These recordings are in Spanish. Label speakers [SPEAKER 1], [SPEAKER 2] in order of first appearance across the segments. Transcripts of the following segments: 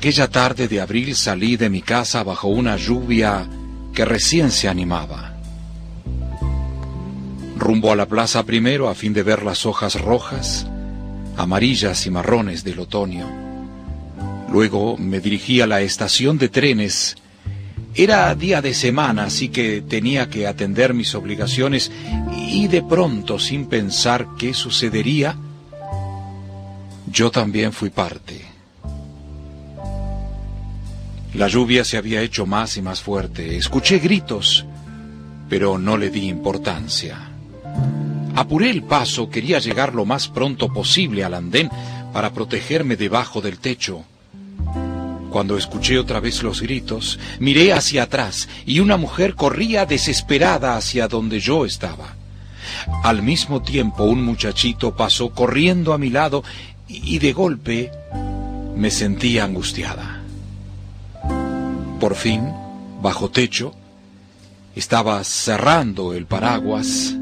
[SPEAKER 1] Aquella tarde de abril salí de mi casa bajo una lluvia que recién se animaba. Rumbo a la plaza primero a fin de ver las hojas rojas, amarillas y marrones del otoño. Luego me dirigí a la estación de trenes. Era día de semana, así que tenía que atender mis obligaciones y de pronto, sin pensar qué sucedería, yo también fui parte. La lluvia se había hecho más y más fuerte. Escuché gritos, pero no le di importancia. Apuré el paso, quería llegar lo más pronto posible al andén para protegerme debajo del techo. Cuando escuché otra vez los gritos, miré hacia atrás y una mujer corría desesperada hacia donde yo estaba. Al mismo tiempo un muchachito pasó corriendo a mi lado y de golpe me sentí angustiada. Por fin, bajo techo, estaba cerrando el paraguas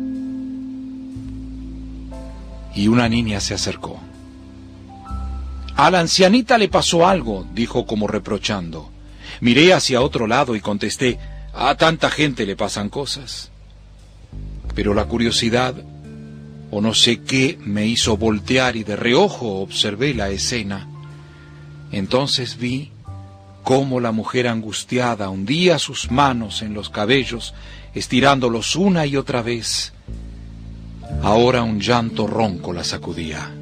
[SPEAKER 1] y una niña se acercó. A la ancianita le pasó algo, dijo como reprochando. Miré hacia otro lado y contesté, a tanta gente le pasan cosas. Pero la curiosidad, o no sé qué, me hizo voltear y de reojo observé la escena. Entonces vi cómo la mujer angustiada hundía sus manos en los cabellos, estirándolos una y otra vez. Ahora un llanto ronco la sacudía.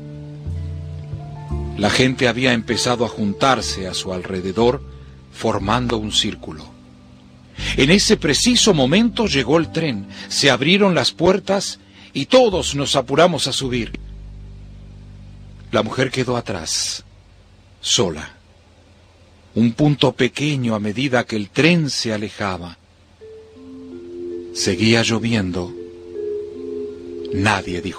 [SPEAKER 1] La gente había empezado a juntarse a su alrededor, formando un círculo. En ese preciso momento llegó el tren, se abrieron las puertas y todos nos apuramos a subir. La mujer quedó atrás, sola. Un punto pequeño a medida que el tren se alejaba. Seguía lloviendo. Nadie dijo